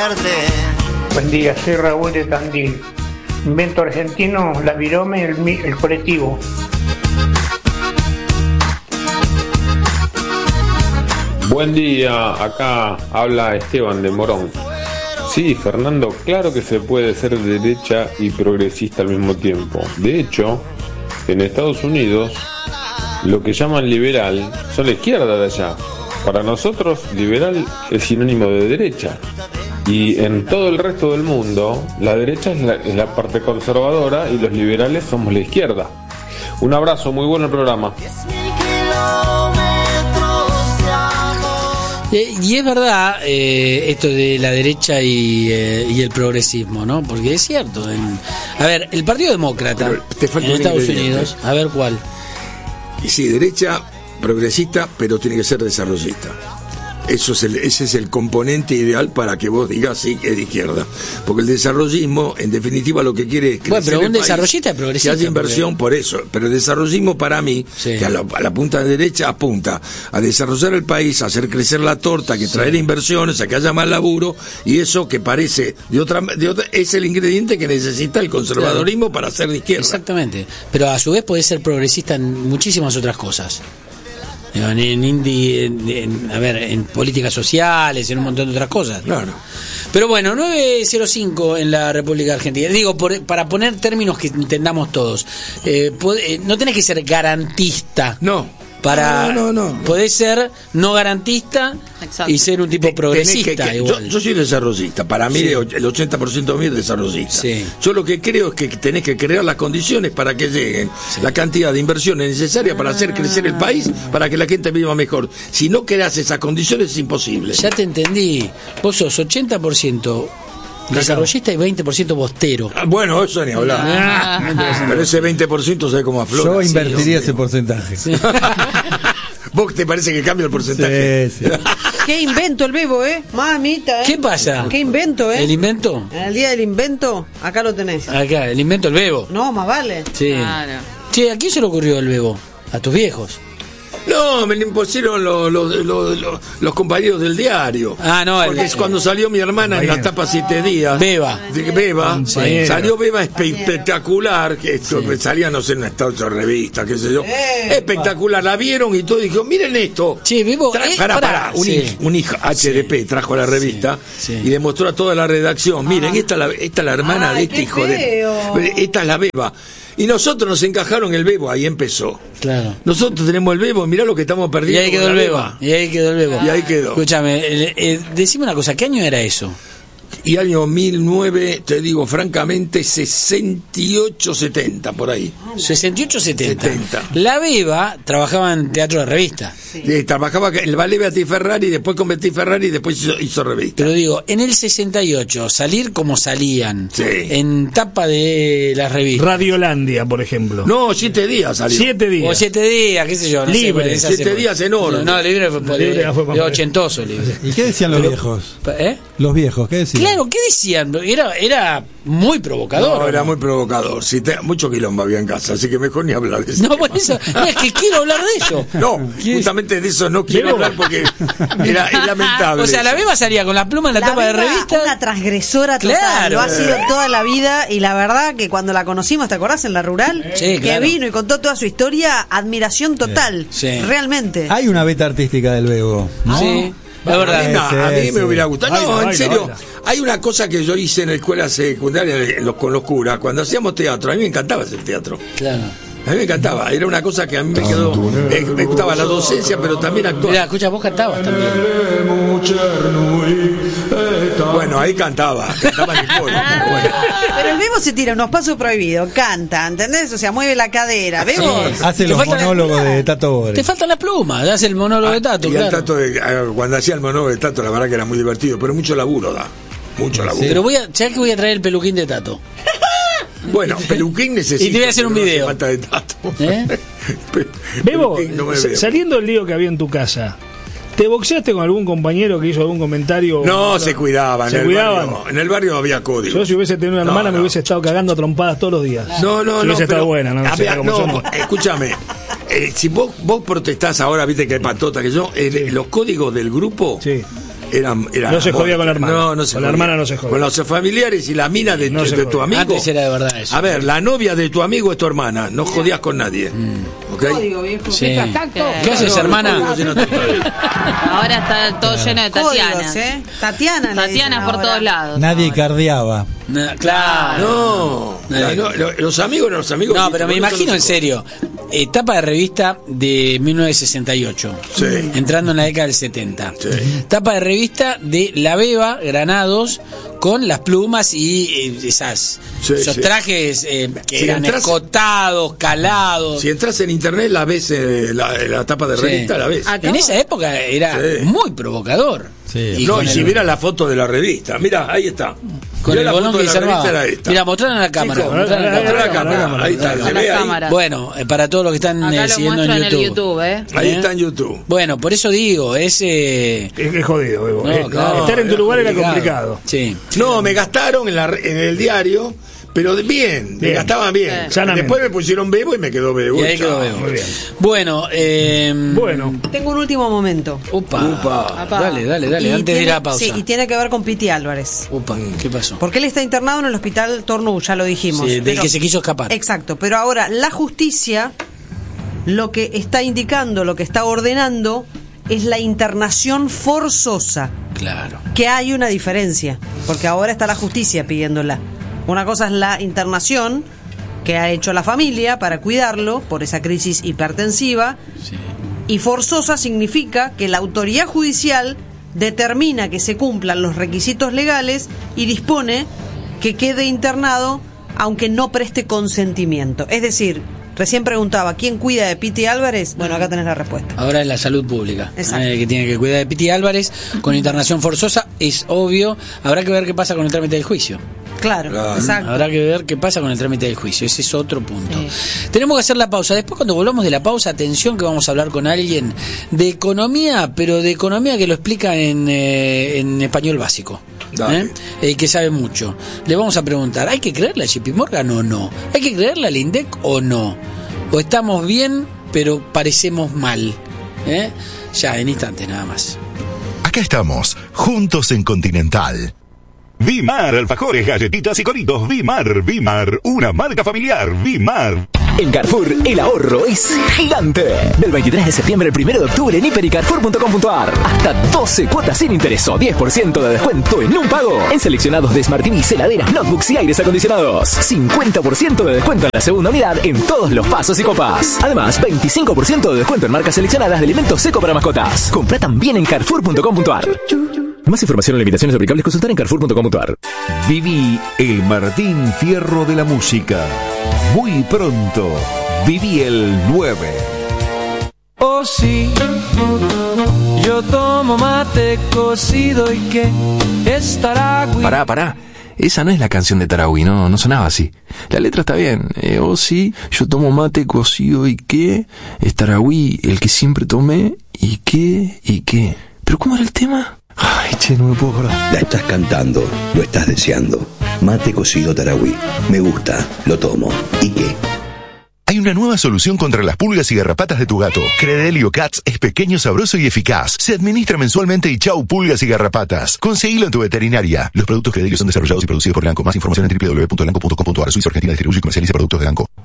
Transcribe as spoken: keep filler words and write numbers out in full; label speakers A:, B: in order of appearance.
A: verte.
B: Buen día, soy Raúl de Tandil. Invento argentino, la virome, el, el colectivo.
C: Buen día, acá habla Esteban de Morón. Sí, Fernando, claro que se puede ser de derecha y progresista al mismo tiempo. De hecho, en Estados Unidos, lo que llaman liberal son la izquierda de allá. Para nosotros, liberal es sinónimo de derecha. Y en todo el resto del mundo, la derecha es la, es la parte conservadora y los liberales somos la izquierda. Un abrazo, muy bueno el programa.
D: Y es verdad eh, esto de la derecha y, eh, y el progresismo, ¿no? Porque es cierto. En, a ver, el Partido Demócrata en Estados Unidos, a ver cuál.
E: Y sí, derecha, progresista, pero tiene que ser desarrollista. Eso es el, ese es el componente ideal para que vos digas sí, es de izquierda. Porque el desarrollismo, en definitiva, lo que quiere es crecer.
D: Bueno, pero un
E: el país,
D: desarrollista es progresista.
E: Que haya inversión por eso. Pero el desarrollismo, para mí, sí, que a la, a la punta de derecha apunta a desarrollar el país, a hacer crecer la torta, que sí, traer inversiones, a que haya más laburo, y eso que parece de otra, de otra es el ingrediente que necesita el conservadorismo, claro, para ser de izquierda.
D: Exactamente. Pero a su vez puede ser progresista en muchísimas otras cosas. En, en, indie, en, en, a ver, en políticas sociales, en un montón de otras cosas.
E: Claro.
D: Pero bueno, nueve cero cinco en la República Argentina. Digo, por, para poner términos que entendamos todos. Eh, pod, no tenés que ser garantista.
E: No.
D: Para,
E: no, no, no.
D: Podés ser no garantista. Exacto. Y ser un tipo progresista.
E: Que, que,
D: igual.
E: Yo, yo soy desarrollista. Para mí, sí, el ochenta por ciento mío es desarrollista. Sí. Yo lo que creo es que tenés que crear las condiciones para que lleguen, sí, la cantidad de inversiones necesarias para hacer crecer el país, para que la gente viva mejor. Si no creas esas condiciones, es imposible.
D: Ya te entendí. Vos sos ochenta por ciento desarrollista y veinte por ciento bostero.
E: Ah, bueno, eso ni hablar. Ah, pero ese veinte por ciento sabe cómo aflora.
F: Yo invertiría, sí, ese
E: hombre,
F: porcentaje. Sí.
E: ¿Vos te parece que cambia el porcentaje?
F: Sí, sí.
G: Qué invento el Bebo, ¿eh? Mamita, ¿eh?
D: ¿Qué pasa?
G: Qué invento, ¿eh?
D: ¿El invento?
G: En el día del invento, acá lo tenés.
D: Acá, el invento el Bebo.
G: No, más vale.
D: Sí. Claro. Che, ¿a quién se le ocurrió el Bebo? ¿A tus viejos?
E: No, me lo impusieron los, los, los, los, los compañeros del diario.
D: Ah, no,
E: porque
D: el,
E: es cuando salió mi hermana en la tapa siete días.
D: Beba.
E: De, Beba. Sí. Salió Beba espectacular, que esto, sí, salía, no sé, en una estatua revista, qué sé yo. Eh, espectacular, la vieron y todo, y dijo, miren esto.
D: Sí, Bebo.
E: Tra-
D: eh,
E: pará,
D: pará,
E: pará, un,
D: sí,
E: un hijo H D P, sí, trajo a la revista, sí, sí, y demostró a toda la redacción, miren, ah, esta es la, esta es la hermana, ay, de este hijo feo, de... Esta es la Beba. Y nosotros nos encajaron el Bebo, ahí empezó.
D: Claro.
E: Nosotros tenemos el Bebo, mirá lo que estamos perdiendo.
D: Y ahí quedó el Bebo. Y ahí quedó el Bebo.
E: Y ahí quedó.
D: Escúchame, eh, eh, decime una cosa, ¿qué año era eso?
E: Y año mil nueve, te digo francamente, sesenta y ocho setenta, por ahí.
D: sesenta y ocho setenta. La Beba trabajaba en teatro de revista.
E: Sí. Sí, trabajaba en el ballet Beatriz Ferrari, después con Beatriz Ferrari y después hizo, hizo revista.
D: Pero digo, en el sesenta y ocho, salir como salían,
E: sí,
D: en tapa de las revistas.
H: Radiolandia, por ejemplo.
E: No, siete días salió.
H: Siete días.
D: O siete días, qué sé yo. No
H: libre.
D: Sé,
E: siete días en oro.
D: No, no, libre fue, por, libre fue de ochentoso. Libre.
F: ¿Y qué decían los
D: Pero,
F: viejos?
D: ¿Eh?
F: Los viejos, ¿qué decían?
D: Claro, ¿qué decían? Era, era muy provocador.
E: No, era muy provocador. Si te, mucho quilombo había en casa, así que mejor ni hablar de eso.
D: No, por eso, no, es que quiero hablar de eso.
E: No, justamente de eso no quiero hablar porque era, era lamentable.
D: O sea, la Beba salía con la pluma en la, la tapa de revista.
G: Una transgresora total. Claro. Lo ha sido toda la vida y la verdad que cuando la conocimos, ¿te acordás? En la rural,
D: sí,
G: que
D: claro,
G: vino y contó toda su historia, admiración total. Sí. Realmente.
F: Hay una beta artística del Bebo, ¿no?
D: Sí. La verdad.
E: A mí, no, a mí
F: sí,
E: me
F: sí.
E: hubiera gustado. No,
H: baila,
E: en
H: baila,
E: serio.
H: baila.
E: Hay una cosa que yo hice en la escuela secundaria los, con los curas, cuando hacíamos teatro. A mí me encantaba hacer teatro.
D: Claro.
E: A mí me encantaba. Era una cosa que a mí me quedó. Me, me gustaba la docencia, pero también actuar.
D: Mira, escucha, vos cantabas también.
E: Bueno, ahí cantaba. Cantaba en el coro. Bueno.
G: Pero el Bebo se tira unos pasos prohibidos, canta, ¿entendés? O sea, mueve la cadera. Bebo.
F: Sí. Hace los monólogos de Tato Bores.
D: Te faltan las plumas, hace el monólogo
E: Ah,
D: de Tato,
E: y
D: claro.
E: el Tato de, cuando hacía el monólogo de Tato, la verdad que era muy divertido, pero mucho laburo da. Mucho laburo.
D: Sí. Pero voy a, ya que voy a traer el peluquín de Tato.
E: Bueno, peluquín necesito.
D: Y te voy a hacer un video.
E: No falta de Tato.
H: ¿Eh? Bebo, no saliendo el lío que había en tu casa, ¿te boxeaste con algún compañero que hizo algún comentario?
E: No, se cuidaban.
H: ¿Se
E: en
H: cuidaban?
E: El barrio, en el barrio había código.
H: Yo si hubiese tenido una
E: no,
H: hermana
E: no.
H: me hubiese estado cagando a trompadas todos los días.
E: No, no,
H: si
E: no.
H: hubiese estado buena, ¿no?
E: Había,
H: como
E: no,
H: somos.
E: escúchame. Eh, si vos, vos protestás ahora, viste que hay patota, que yo, eh, los códigos del grupo,
H: sí,
E: eran, eran
H: no se jodía con la hermana.
E: No, no se
H: con la hermana no se jodía.
E: Con los familiares y la mina de,
H: no
E: de, de tu amigo.
D: Antes era de verdad eso.
E: A ver, la novia de tu amigo es tu hermana. No jodías con nadie.
D: Mm.
E: ¿Okay?
G: Código, viejo.
D: Sí.
G: ¿Qué,
D: ¿Qué haces, hermana?
A: Ahora está todo lleno de Tatianas.
G: Códigos, ¿eh? Tatiana.
A: Tatianas por todos lados.
F: Nadie
A: ahora.
F: cardeaba.
D: No, claro.
E: No, la, no, los amigos eran los amigos.
D: No, pero me imagino en serio. Etapa de revista de mil novecientos sesenta y ocho.
E: Sí.
D: Entrando en la década del setenta.
E: Sí.
D: Tapa de revista de La Beba, Granados, con las plumas y eh, esas,
E: Sí,
D: esos
E: sí.
D: trajes eh, que
E: Si
D: eran
E: entras-
D: escotados, calados.
E: Si entras en internet, la ves, eh, la, la tapa de
D: Sí.
E: revista, la ves.
A: Acá-
D: En esa época era
E: Sí.
D: muy provocador.
F: Sí.
E: No,
D: con
E: y
D: el-
E: si vieras la foto de la revista, mira, ahí está.
D: Con
E: Mirá
D: el
E: la
D: bolón
E: foto
D: que
E: de la revista
D: observaba.
E: era esta.
D: Mira, mostraron a la cámara.
E: Chicos,
D: mostraron a la
E: mostrá
D: cámara.
E: la cámara, ahí está,
A: A
E: se
A: la
E: ve ahí.
A: cámara.
D: Bueno, eh, para todos los que están
A: Acá
D: eh,
A: lo
D: siguiendo
A: muestro
D: en
A: en
D: YouTube.
A: el YouTube, ¿eh?
E: Ahí
D: ¿Eh?
E: está en YouTube.
D: Bueno, por eso digo, es... eh,
H: Es, es jodido, Bebo.
D: no,
H: Eh,
D: claro,
H: estar en tu lugar era
D: complicado.
H: complicado.
D: Sí.
E: No, me gastaron en, la, en el diario, pero de- bien, me
H: Bien.
E: gastaban bien.
H: Sí. Sanamente.
E: Después me pusieron Bebo y me quedó Bebo.
D: Y ahí quedó
E: chao.
D: Bebo.
H: Muy bien.
D: Bueno, eh,
H: Bueno,
G: Tengo un último momento.
D: Upa,
E: Upa.
A: Apá.
D: Dale, dale, dale,
G: Y
D: antes de ir
G: tiene-
D: a la pausa.
G: Sí, y tiene que ver con Piti Álvarez.
D: Upa, ¿qué pasó?
G: Porque él está internado en el hospital Tornú, ya lo dijimos.
D: Sí, del
G: Pero-
D: que se quiso escapar.
G: Exacto, pero ahora la justicia lo que está indicando, lo que está ordenando es la internación forzosa,
D: Claro.
G: que hay una diferencia, porque ahora está la justicia pidiéndola. Una cosa es la internación que ha hecho la familia para cuidarlo por esa crisis hipertensiva,
D: Sí.
G: y forzosa significa que la autoridad judicial determina que se cumplan los requisitos legales y dispone que quede internado aunque no preste consentimiento. Es decir, recién preguntaba, ¿quién cuida de Piti Álvarez? Bueno, acá tenés la respuesta.
D: Ahora es la salud pública,
G: Exacto.
D: eh, que tiene que cuidar de Piti Álvarez con internación forzosa, es obvio. Habrá que ver qué pasa con el trámite del juicio.
G: Claro,
E: Claro.
G: exacto.
D: Habrá que ver qué pasa con el trámite del juicio. Ese es otro punto.
A: Sí.
D: Tenemos que hacer la pausa. Después, cuando volvamos de la pausa, atención que vamos a hablar con alguien de economía, pero de economía que lo explica en, eh, en español básico.
E: Dale.
D: ¿Eh? Eh, que sabe mucho. Le vamos a preguntar, ¿hay que creerle a J P Morgan o no? ¿Hay que creerle al INDEC o no? ¿O estamos bien, pero parecemos mal? ¿Eh? Ya, en instantes nada más.
I: Acá estamos, juntos en Continental.
J: Vimar, alfajores, galletitas y coritos. Vimar, Vimar, una marca familiar. Vimar.
K: En Carrefour, el ahorro es gigante. Del veintitrés de septiembre al primero de octubre en hiper y carrefour punto com punto a r. Hasta doce cuotas sin interés o diez por ciento de descuento en un pago. En seleccionados de Smart T Vs, heladeras, notebooks y aires acondicionados. cincuenta por ciento de descuento en la segunda unidad en todos los pasos y copas. Además, veinticinco por ciento de descuento en marcas seleccionadas de alimentos seco para mascotas. Compra también en carrefour punto com punto a r. Más información o limitaciones aplicables consultar en carrefour punto com punto a r.
J: Viví el Martín Fierro de la música. Muy pronto, viví el nueve.
L: Oh sí, yo tomo mate cocido y que es Taragüi.
M: Pará, pará. Esa no es la canción de Taragüi, no, no sonaba así. La letra está bien. Eh, oh sí, yo tomo mate cocido y qué es Taragüi, el que siempre tomé y qué y qué. ¿Pero cómo era el tema? Ay, che, no me puedo acordar.
N: La estás cantando, lo estás deseando. Mate cocido Taragüi. Me gusta, lo tomo. ¿Y qué?
I: Hay una nueva solución contra las pulgas y garrapatas de tu gato. Credelio Cats es pequeño, sabroso y eficaz. Se administra mensualmente y chau pulgas y garrapatas. Conseguilo en tu veterinaria. Los productos Credelio son desarrollados y producidos por Elanco. Más información en doble u doble u doble u punto elanco punto com punto a r. Suiza Argentina distribuye y comercializa productos de Elanco.